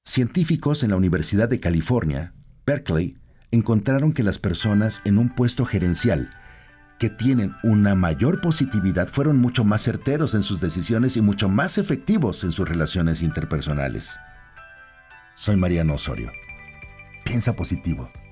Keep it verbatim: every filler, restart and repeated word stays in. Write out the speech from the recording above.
Científicos en la Universidad de California, Berkeley, encontraron que las personas en un puesto gerencial que tienen una mayor positividad fueron mucho más certeros en sus decisiones y mucho más efectivos en sus relaciones interpersonales. Soy Mariano Osorio. Piensa positivo.